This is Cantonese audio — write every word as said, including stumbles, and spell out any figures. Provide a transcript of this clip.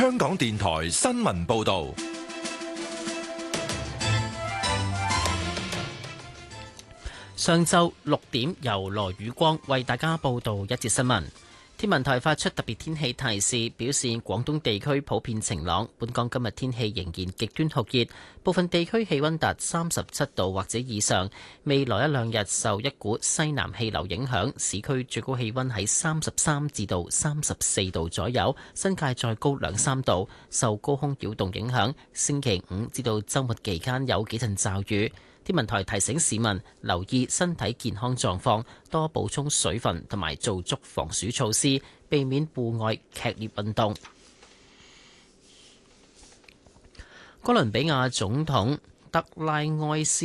香港電台新聞報道。 上晝六點，由羅宇光為大家報道一節新聞。天文台發出特別天氣提示，表示廣東地區普遍晴朗。本港今日天氣仍然極端酷熱，部分地區氣溫達三十七度或者以上。未來一兩日受一股西南氣流影響，市區最高氣溫喺三十三至到三十四度左右，新界再高兩三度。受高空擾動影響，星期五至到週末期間有幾陣驟雨。天文台提醒市民留意身體健康狀況，多補充水分同埋做足防暑措施，避免戶外劇烈運動。哥倫比亞總統德拉埃斯